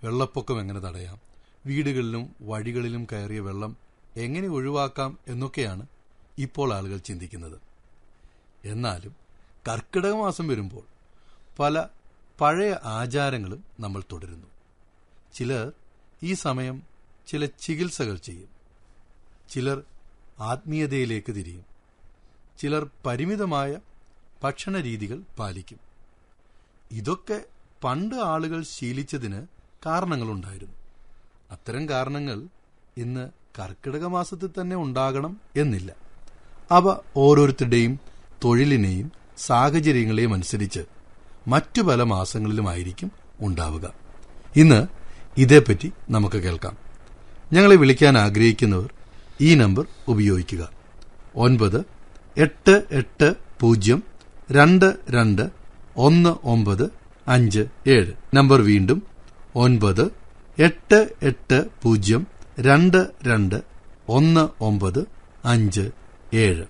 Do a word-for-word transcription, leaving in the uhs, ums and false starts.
വെള്ളപ്പൊക്കം എങ്ങനെ തടയാം, വീടുകളിലും വഴികളിലും കയറിയ വെള്ളം എങ്ങനെ ഒഴിവാക്കാം എന്നൊക്കെയാണ് ഇപ്പോൾ ആളുകൾ ചിന്തിക്കുന്നത്. എന്നാലും കർക്കിടക മാസം വരുമ്പോൾ പല പഴയ ആചാരങ്ങളും നമ്മൾ തുടരുന്നു. ചിലർ ഈ സമയം ചില ചികിത്സകൾ ചെയ്യും, ചിലർ ആത്മീയതയിലേക്ക് തിരിയും, ചിലർ പരിമിതമായ ഭക്ഷണ രീതികൾ പാലിക്കും. ഇതൊക്കെ പണ്ട് ആളുകൾ ശീലിച്ചതിന് കാരണങ്ങളുണ്ടായിരുന്നു. അത്തരം കാരണങ്ങൾ ഇന്ന് കർക്കിടക മാസത്തിൽ തന്നെ ഉണ്ടാകണം എന്നില്ല. അവ ഓരോരുത്തരുടെയും തൊഴിലിനെയും സാഹചര്യങ്ങളെയും അനുസരിച്ച് മറ്റു പല മാസങ്ങളിലുമായിരിക്കും ഉണ്ടാവുക. ഇന്ന് ഇതേപ്പറ്റി നമുക്ക് കേൾക്കാം. ഞങ്ങളെ വിളിക്കാൻ ആഗ്രഹിക്കുന്നവർ ഈ നമ്പർ ഉപയോഗിക്കുക: ഒൻപത് എട്ട് എട്ട് പൂജ്യം രണ്ട് രണ്ട് ഒന്ന് ഒമ്പത് അഞ്ച് ഏഴ്. നമ്പർ വീണ്ടും ഒൻപത് എട്ട് എട്ട് പൂജ്യം രണ്ട് രണ്ട് ഒന്ന് ഒമ്പത് അഞ്ച് ഏഴ്.